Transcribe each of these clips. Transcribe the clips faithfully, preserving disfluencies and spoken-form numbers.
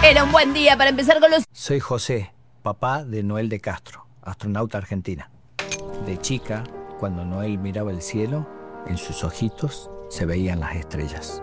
Era un buen día para empezar con los... Soy José, papá de Noel de Castro, astronauta argentina. De chica, cuando Noel miraba el cielo, en sus ojitos se veían las estrellas.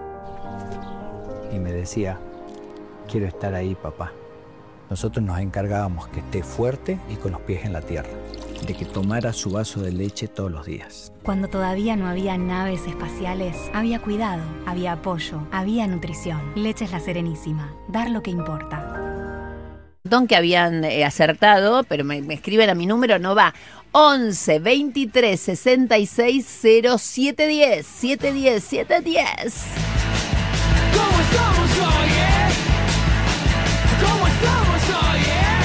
Y me decía, quiero estar ahí, papá. Nosotros nos encargábamos que esté fuerte y con los pies en la tierra, de que tomara su vaso de leche todos los días. Cuando todavía no había naves espaciales, había cuidado, había apoyo, había nutrición. Leche es La Serenísima. Dar lo que importa. Que habían eh, acertado, pero me, me escriben a mi número, no va. once, veintitrés, sesenta y seis, cero, siete, diez. siete diez, siete diez. ¿Cómo estamos hoy, eh? ¿Cómo estamos hoy, eh?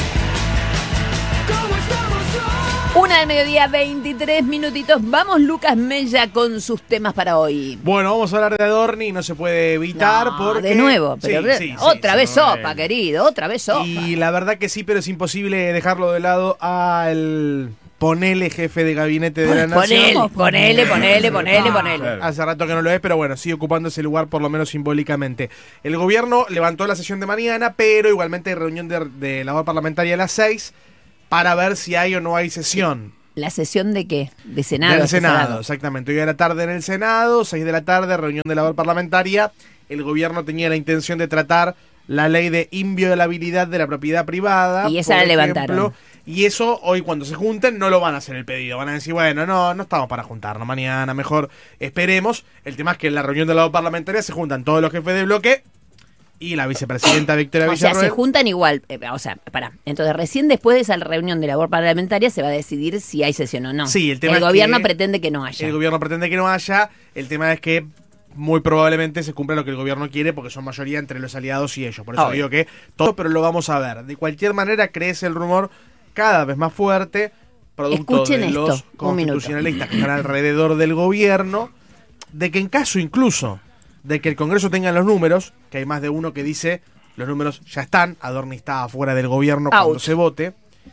¿Cómo estamos hoy? Una del mediodía, veintitrés minutitos. Vamos, Lucas Mella, con sus temas para hoy. Bueno, vamos a hablar de Adorni, no se puede evitar No, porque... de nuevo, pero Sí, sí, otra sí, vez sí, sopa, no, querido, otra vez sopa. Y la verdad que sí, pero es imposible dejarlo de lado al... Ponele jefe de gabinete de la Ponele, nación. ponele, ponele, ponele, ponele. Hace rato que no lo es, pero bueno, sigue ocupando ese lugar por lo menos simbólicamente. El gobierno levantó la sesión de mañana, pero igualmente hay reunión de, de labor parlamentaria a las seis para ver si hay o no hay sesión. ¿La sesión de qué? ¿De Senado? Del Senado, Senado. exactamente. Hoy a la tarde en el Senado, seis de la tarde, reunión de labor parlamentaria. El gobierno tenía la intención de tratar la ley de inviolabilidad de la propiedad privada. Y esa por la ejemplo, levantaron. Y eso hoy cuando se junten no lo van a hacer el pedido. Van a decir, bueno, no, no estamos para juntarnos mañana, mejor esperemos. El tema es que en la reunión de labor parlamentaria se juntan todos los jefes de bloque y la vicepresidenta Victoria O sea, Villarroel. se juntan igual. eh, O sea, pará. Entonces, recién después de esa reunión de labor parlamentaria se va a decidir si hay sesión o no. Sí, el tema es gobierno que pretende que no haya. El gobierno pretende que no haya. El tema es que muy probablemente se cumpla lo que el gobierno quiere porque son mayoría entre los aliados y ellos. Por eso Obvio. digo que todo, pero lo vamos a ver. De cualquier manera crece el rumor cada vez más fuerte, producto Escuchen de esto, los un minuto. constitucionalistas que están alrededor del gobierno, de que en caso incluso de que el Congreso tenga los números, que hay más de uno que dice los números ya están, Adorni está afuera del gobierno cuando Ouch. se vote,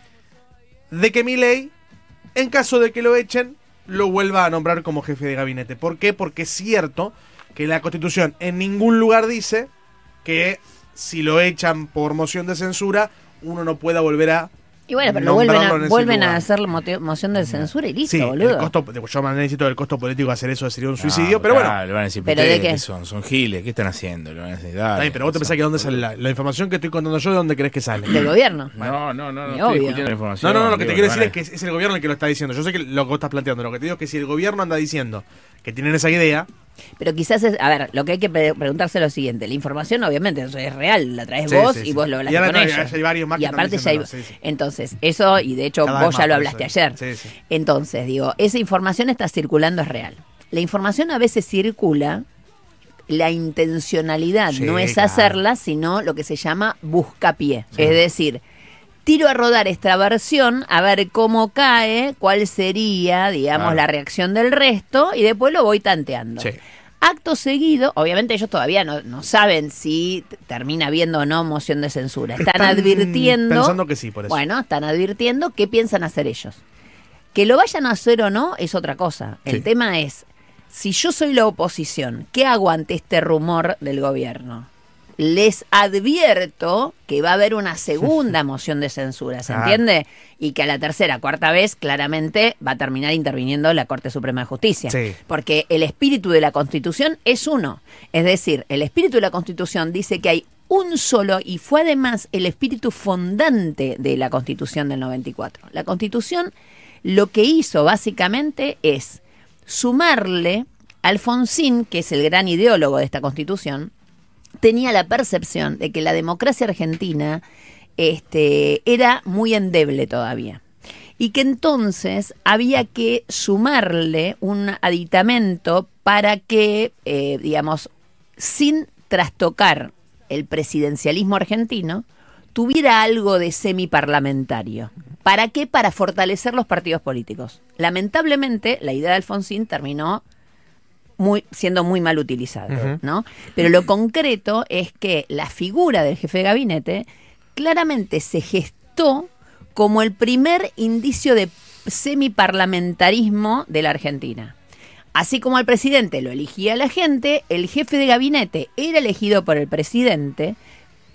de que Milei, en caso de que lo echen, lo vuelva a nombrar como jefe de gabinete. ¿Por qué? Porque es cierto que la Constitución en ningún lugar dice que si lo echan por moción de censura, uno no pueda volver a Y bueno, pero lo vuelven nombrarlo en a, ese vuelven a lugar. hacer la mote- moción de censura y listo, Sí, boludo. el costo, yo me necesito el costo político de hacer eso sería un No, suicidio, pero claro, bueno. le van a decir, ¿Pero ¿ustedes de qué? qué son? Son giles, ¿qué están haciendo? Le van a decir, dale, Está bien, pero vos te son- pensás que dónde sale la, la información que estoy contando yo, ¿de dónde crees que sale? Del gobierno. No, no, no, no Y estoy obvio. discutiendo la No, información. no, no, lo que digo, te quiero le decir van es que es, es el gobierno el que lo está diciendo. Yo sé que lo que vos estás planteando, lo que te digo es que si el gobierno anda diciendo que tienen esa idea, Pero quizás, es, a ver, lo que hay que pre- preguntarse es lo siguiente. La información obviamente eso es real, la traes Sí, vos sí, y sí. vos lo Y hablaste ahora con no, ellos. ya hay varios más y que están aparte ya hay... diciéndolo, sí, sí. Entonces, eso, y de hecho Cada vez vos ya más, lo por hablaste eso, ayer. sí, sí. Entonces, digo, esa información está circulando, es real. La información a veces circula, la intencionalidad Sí, no es claro. hacerla, sino lo que se llama buscapié. Sí. Es decir, tiro a rodar esta versión, a ver cómo cae, cuál sería, digamos, Claro. la reacción del resto, y después lo voy tanteando. Sí. Acto seguido, obviamente ellos todavía no, no saben si t- termina habiendo o no moción de censura. Están, Están advirtiendo... pensando que sí, por eso. Bueno, están advirtiendo qué piensan hacer ellos. Que lo vayan a hacer o no es otra cosa. El Sí. tema es, si yo soy la oposición, ¿qué hago ante este rumor del gobierno? Les advierto que va a haber una segunda moción de censura, ¿se Claro. entiende? Y que a la tercera, cuarta vez, claramente va a terminar interviniendo la Corte Suprema de Justicia. Sí. Porque el espíritu de la Constitución es uno. Es decir, el espíritu de la Constitución dice que hay un solo, y fue además el espíritu fondante de la Constitución del noventa y cuatro. La Constitución lo que hizo básicamente es sumarle a Alfonsín, que es el gran ideólogo de esta Constitución, tenía la percepción de que la democracia argentina este, era muy endeble todavía. Y que entonces había que sumarle un aditamento para que, eh, digamos, sin trastocar el presidencialismo argentino, tuviera algo de semiparlamentario. ¿Para qué? Para fortalecer los partidos políticos. Lamentablemente, la idea de Alfonsín terminó muy, siendo muy mal utilizada, Ujú. ¿no? Pero lo concreto es que la figura del jefe de gabinete claramente se gestó como el primer indicio de semiparlamentarismo de la Argentina. Así como al presidente lo elegía la gente, el jefe de gabinete era elegido por el presidente,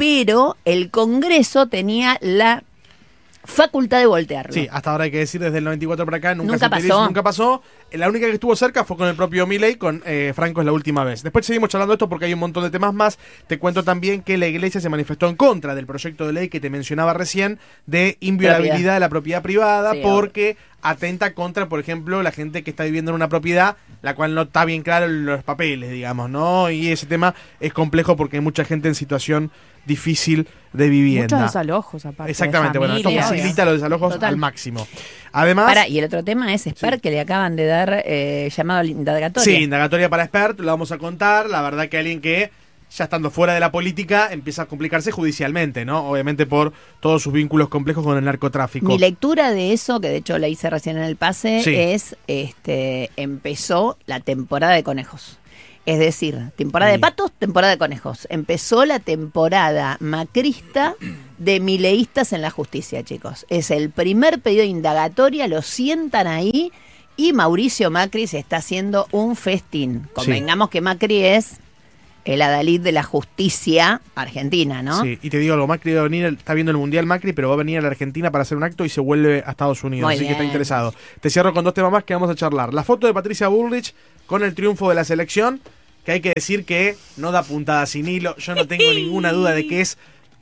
pero el Congreso tenía la facultad de voltearlo. Sí, hasta ahora hay que decir, desde el noventa y cuatro para acá nunca, Nunca se utilizó, pasó. nunca pasó. La única que estuvo cerca fue con el propio Milei, con eh, Franco es la última vez. Después seguimos charlando de esto porque hay un montón de temas más. Te cuento también que la Iglesia se manifestó en contra del proyecto de ley que te mencionaba recién de inviolabilidad Propiedad. de la propiedad privada, Sí, porque atenta contra, por ejemplo, la gente que está viviendo en una propiedad la cual no está bien claro en los papeles, digamos, ¿no? Y ese tema es complejo porque hay mucha gente en situación difícil de vivienda. Muchos desalojos, aparte. Exactamente, de bueno, esto familias. facilita los desalojos Total. al máximo. Además, Para, y el otro tema es Esper, que le acaban de dar eh, llamado a la indagatoria. sí, indagatoria para Expert, lo vamos a contar. La verdad que alguien que, ya estando fuera de la política, empieza a complicarse judicialmente, ¿no? Obviamente por todos sus vínculos complejos con el narcotráfico. Mi lectura de eso, que de hecho la hice recién en el pase, Sí. es, este, empezó la temporada de conejos. Es decir, temporada de Sí. patos, temporada de conejos. Empezó la temporada macrista de mileístas en la justicia, chicos. Es el primer pedido de indagatoria, lo sientan ahí y Mauricio Macri se está haciendo un festín. Convengamos que Macri es el adalid de la justicia argentina, ¿no? Sí, y te digo algo, Macri va a venir, está viendo el Mundial Macri, pero va a venir a la Argentina para hacer un acto y se vuelve a Estados Unidos, Muy así que bien. está interesado. Te cierro con dos temas más que vamos a charlar. La foto de Patricia Bullrich con el triunfo de la selección, que hay que decir que no da puntada sin hilo, yo no tengo ninguna duda de que es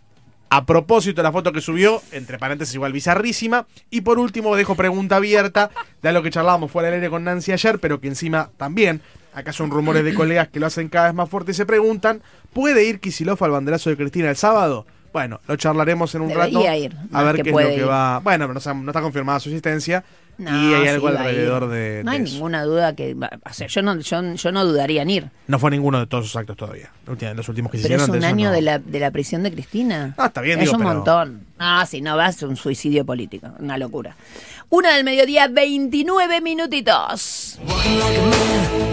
a propósito de la foto que subió, entre paréntesis igual bizarrísima. Y por último dejo pregunta abierta de algo que charlábamos fuera del aire con Nancy ayer, pero que encima también, acá son rumores de colegas que lo hacen cada vez más fuerte y se preguntan, ¿puede ir Kicillof al banderazo de Cristina el sábado? Bueno, lo charlaremos en un Debería rato. ir, a más ver que qué es lo puede que ir. va. Bueno, pero no, está- no está confirmada su existencia. No, y hay sí algo va a ir. alrededor de, No de hay eso. ninguna duda que... O sea, yo no, yo, yo no dudaría en ir. No fue ninguno de todos sus actos todavía. Los últimos que se Pero es hicieron. un de eso año no. de, la, de la prisión de Cristina. Ah, está bien, Es digo, un pero- montón. Ah, si no vas, es un suicidio político. Una locura. Una del mediodía, veintinueve minutitos. Walking like a man,